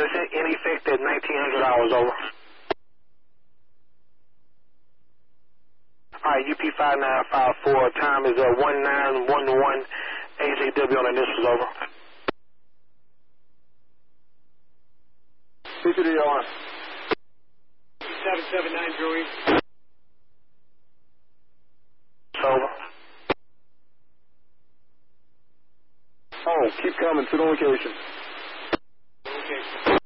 That's in effect at 1900 hours, over. All right, UP5954, time is 1911, AJW on initials, over. CCDR. 779, Joey. Over. Oh, keep coming to the location. Okay.